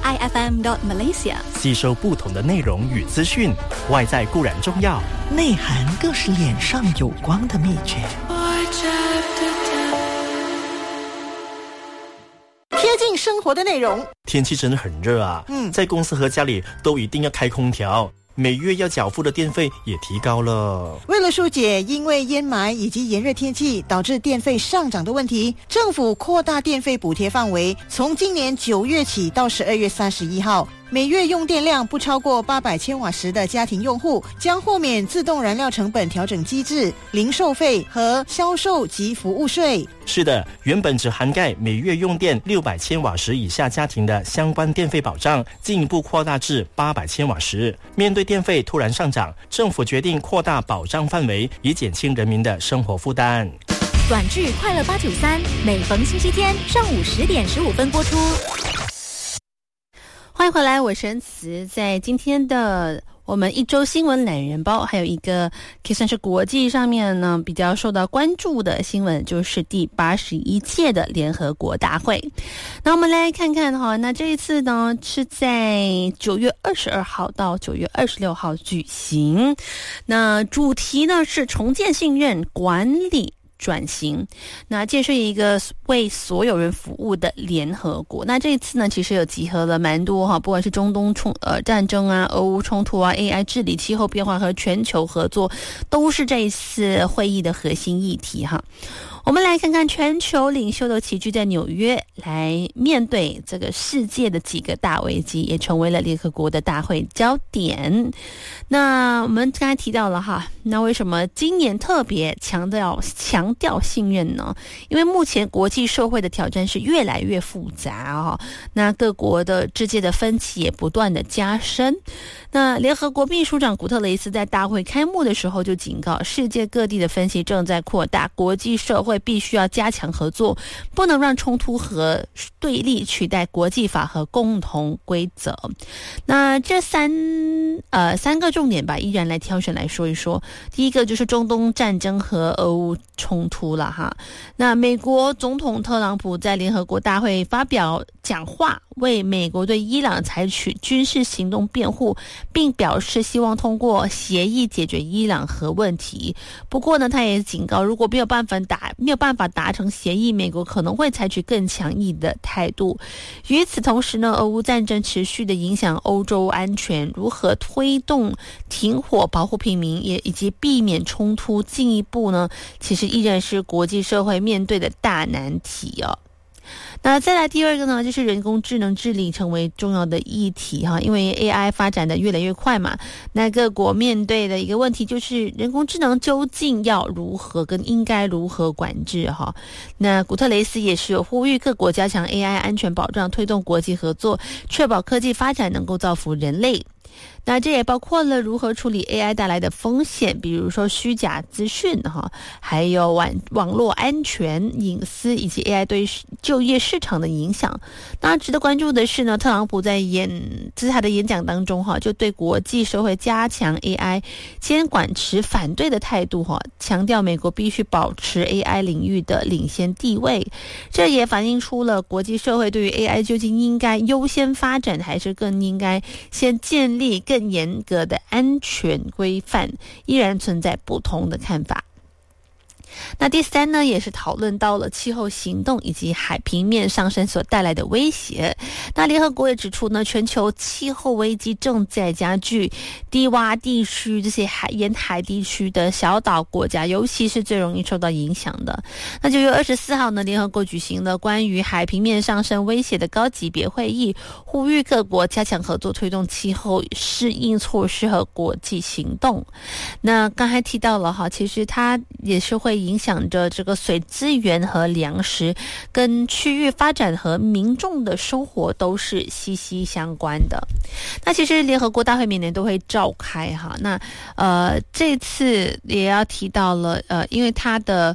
AIFM.Malaysia， 吸收不同的内容与资讯，外在固然重要， 内涵更是脸上有光的秘诀。贴近生活的内容。 天气真的很热啊，在公司和家里都一定要开空调，每月要缴付的电费也提高了。 为了疏解因为烟霾以及炎热天气导致电费上涨的问题，政府扩大电费补贴范围，从今年9月起到12月31号，每月用电量不超过800千瓦时的家庭用户将豁免自动燃料成本调整机制、零售费和销售及服务税。 是的，原本只涵盖每月用电600千瓦时以下家庭的相关电费保障，进一步扩大至800千瓦时。面对电费突然上涨，政府决定扩大保障范围，以减轻人民的生活负担。 短剧快乐893，每逢星期天上午10点15分播出。 欢迎回来，我是恩慈。在今天的我们一周新闻懒人包，还有一个可以算是国际上面呢比较受到关注的新闻，就是第81届的联合国大会。那我们来看看哈，那这一次呢是在9月22号到9月26号举行。那主题呢是重建信任、管理转型，那建设一个为所有人服务的联合国。那这一次呢，其实有集合了蛮多哈，不管是中东战争啊、俄乌冲突啊、AI 治理、气候变化和全球合作，都是这一次会议的核心议题哈。我们来看看全球领袖都齐聚在纽约，来面对这个世界的几个大危机，也成为了联合国的大会焦点。那我们刚才提到了哈，那为什么今年特别强调信任呢？因为目前国际社会的挑战是越来越复杂哈，那各国的之间的分歧也不断的加深。那联合国秘书长古特雷斯在大会开幕的时候就警告，世界各地的分歧正在扩大，国际社会必须要加强合作，不能让冲突和对立取代国际法和共同规则。那这三个重点吧，依然来挑选来说一说。第一个就是中东战争和俄乌冲突了哈。那美国总统特朗普在联合国大会发表讲话，为美国对伊朗采取军事行动辩护，并表示希望通过协议解决伊朗核问题。不过呢，他也警告，如果没有办法达成协议，美国可能会采取更强硬的态度。与此同时呢，俄乌战争持续的影响欧洲安全，如何推动停火、保护平民，以及避免冲突进一步呢，其实依然是国际社会面对的大难题哦。那再来第二个呢，就是人工智能治理成为重要的议题哈，因为 AI 发展的越来越快嘛，那各国面对的一个问题就是人工智能究竟要如何跟应该如何管制哈。那古特雷斯也是有呼吁各国加强 AI 安全保障，推动国际合作，确保科技发展能够造福人类。那这也包括了如何处理 AI 带来的风险，比如说虚假资讯哈，还有网络安全、隐私以及 AI 对就业市场的影响。那值得关注的是呢，特朗普在他的演讲当中哈，就对国际社会加强 AI 监管持反对的态度哈，强调美国必须保持 AI 领域的领先地位。这也反映出了国际社会对于 AI 究竟应该优先发展，还是更应该先建立更严格的安全规范，依然存在不同的看法。那第三呢，也是讨论到了气候行动以及海平面上升所带来的威胁。那联合国也指出呢，全球气候危机正在加剧，低洼地区这些沿海地区的小岛国家，尤其是最容易受到影响的。那9月24号呢，联合国举行了关于海平面上升威胁的高级别会议，呼吁各国加强合作，推动气候适应措施和国际行动。那刚才提到了哈，其实它也是会影响着这个水资源和粮食，跟区域发展和民众的生活都是息息相关的。那其实联合国大会每年都会召开哈，那这次也要提到了因为它的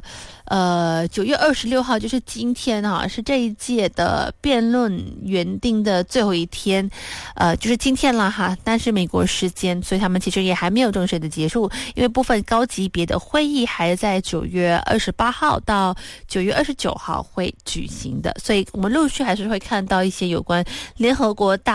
9月26号就是今天哈，是这一届的辩论原定的最后一天，就是今天了哈。但是美国时间，所以他们其实也还没有正式的结束，因为部分高级别的会议还在9月28号到9月29号会举行的，所以我们陆续还是会看到一些有关联合国大